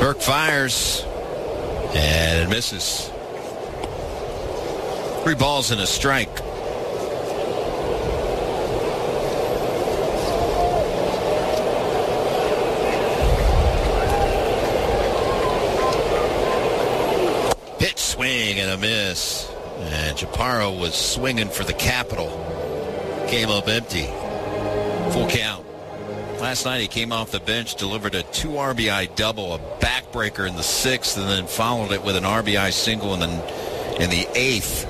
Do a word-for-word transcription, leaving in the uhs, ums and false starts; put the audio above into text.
Burke fires and it misses. Three balls and a strike. Pitch swing and a miss. And Chaparro was swinging for the Capitol. Came up empty. Full count. Last night he came off the bench, delivered a two R B I double, a backbreaker in the sixth, and then followed it with an R B I single in the, in the eighth.